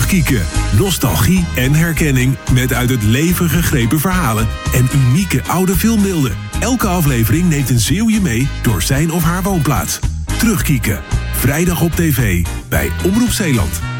Terugkieken. Nostalgie en herkenning met uit het leven gegrepen verhalen en unieke oude filmbeelden. Elke aflevering neemt een Zeeuwje mee door zijn of haar woonplaats. Terugkieken. Vrijdag op tv bij Omroep Zeeland.